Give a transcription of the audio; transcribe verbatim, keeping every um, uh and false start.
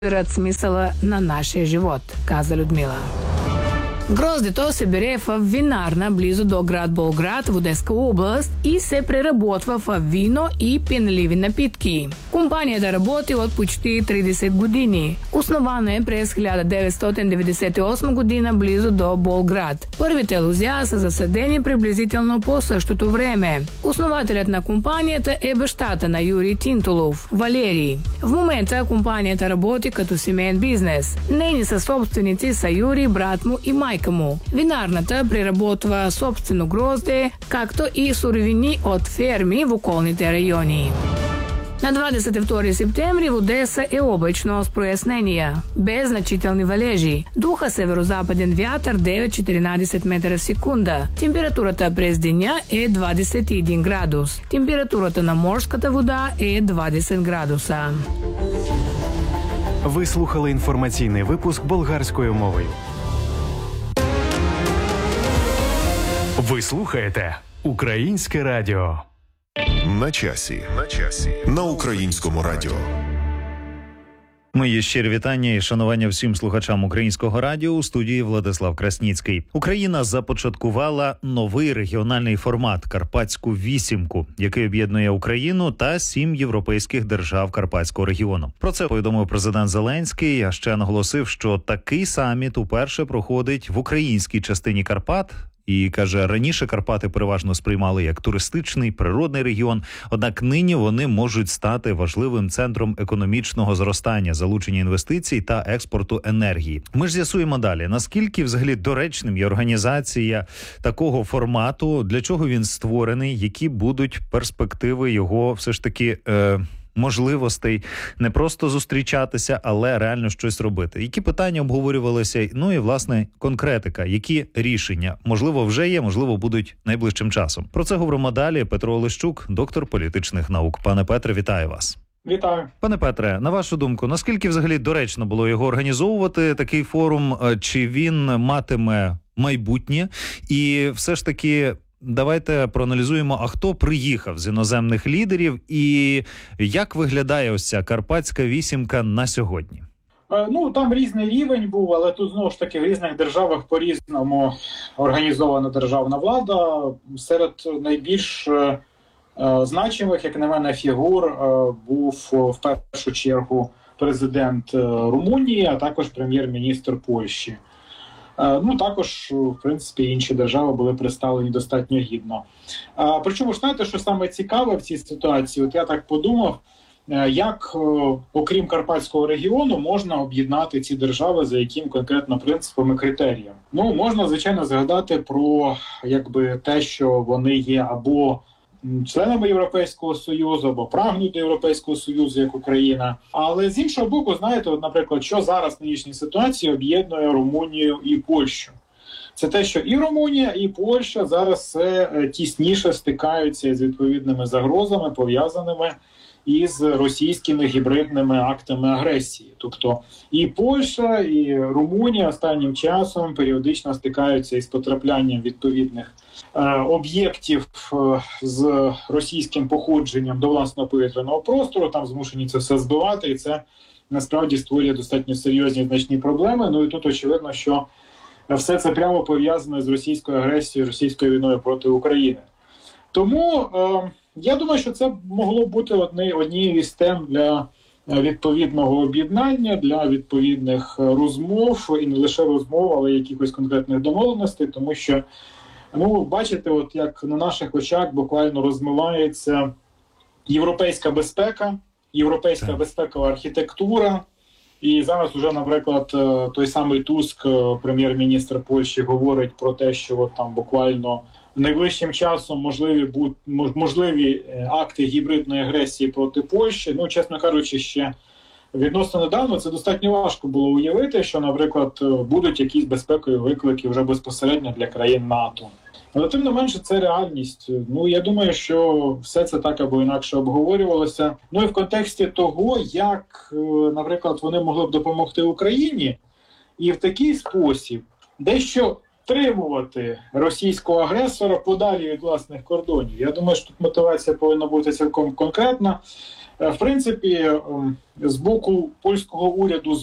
Рад смисъла на нашия живот, каза Людмила. Гроздето се бере в винарна близо до град Болград в Одеска област и се преработва в вино и пенливи напитки. Компанията работи от почти тридесет години. Основана е през хиляда деветстотин деветдесет и осма година близо до Болград. Първите лозя са засадени приблизително по същото време. Основателят на компанията е бащата на Юрий Тинтулов, Валерий. В момента компанията работи като семейен бизнес. Нейни съсобственици са Юрий, брат му и майка му. Винарната преработва собствено грозде, както и суровини от ферми в околните райони. На двадесет и втори септември в Одеса е облачно с прояснения, без значителни валежи. Духа северо-западен вятър девет до четиринадесет метра в секунда. Температурата през деня е двадесет и един градус. Температурата на морската вода е двадесет градуса. Ви слухали інформаційний випуск болгарською мовою. Ви слухаєте Українське радіо. На часі. На часі. На Українському радіо. Мої щирі вітання і шанування всім слухачам Українського радіо. У студії Владислав Красніцький. Україна започаткувала новий регіональний формат «Карпатську вісімку», який об'єднує Україну та сім європейських держав Карпатського регіону. Про це повідомив президент Зеленський, а ще наголосив, що такий саміт уперше проходить в українській частині Карпат. І, каже, раніше Карпати переважно сприймали як туристичний, природний регіон, однак нині вони можуть стати важливим центром економічного зростання, залучення інвестицій та експорту енергії. Ми ж з'ясуємо далі, наскільки взагалі доречним є організація такого формату, для чого він створений, які будуть перспективи його все ж таки... Е- можливостей не просто зустрічатися, але реально щось робити. Які питання обговорювалися, ну і, власне, конкретика, які рішення, можливо, вже є, можливо, будуть найближчим часом. Про це говоримо далі. Петро Олещук, доктор політичних наук. Пане Петре, вітаю вас. Вітаю. Пане Петре, на вашу думку, наскільки взагалі доречно було його організовувати, такий форум, чи він матиме майбутнє? І все ж таки... Давайте проаналізуємо, а хто приїхав з іноземних лідерів і як виглядає ось ця Карпатська вісімка на сьогодні? Ну, там різний рівень був, але тут знову ж таки в різних державах по-різному організована державна влада. Серед найбільш е, значимих, як на мене, фігур е, був в першу чергу президент Румунії, а також прем'єр-міністр Польщі. Ну, також, в принципі, інші держави були представлені достатньо гідно. Причому, знаєте, що саме цікаве в цій ситуації? От я так подумав, як, окрім Карпатського регіону, можна об'єднати ці держави за яким конкретно принципом і критеріям. Ну, можна, звичайно, згадати про, якби, те, що вони є або членами Європейського Союзу, або прагнуть до Європейського Союзу, як Україна. Але з іншого боку, знаєте, от, наприклад, що зараз в нинішній ситуації об'єднує Румунію і Польщу? Це те, що і Румунія, і Польща зараз все тісніше стикаються з відповідними загрозами, пов'язаними із російськими гібридними актами агресії. Тобто і Польща, і Румунія останнім часом періодично стикаються із потраплянням відповідних е, об'єктів е, з російським походженням до власного повітряного простору, там змушені це все збивати, і це насправді створює достатньо серйозні значні проблеми. Ну і тут очевидно, що все це прямо пов'язане з російською агресією, російською війною проти України. Тому е, я думаю, що це могло бути одні, однією із тем для відповідного об'єднання, для відповідних розмов, і не лише розмов, але й якихось конкретних домовленостей, тому що, ну, бачите, от як на наших очах буквально розмивається європейська безпека, європейська так. безпекова архітектура. І зараз вже, наприклад, той самий Туск, прем'єр-міністр Польщі, говорить про те, що от там буквально найближчим часом можливі можливі акти гібридної агресії проти Польщі. Ну, чесно кажучи, ще відносно недавно це достатньо важко було уявити, що, наприклад, будуть якісь безпекові виклики вже безпосередньо для країн НАТО. Але тим не менше це реальність. Ну, я думаю, що все це так або інакше обговорювалося. Ну і в контексті того, як, наприклад, вони могли б допомогти Україні, і в такий спосіб дещо стримувати російського агресора подалі від власних кордонів. Я думаю, що тут мотивація повинна бути цілком конкретна. В принципі, з боку польського уряду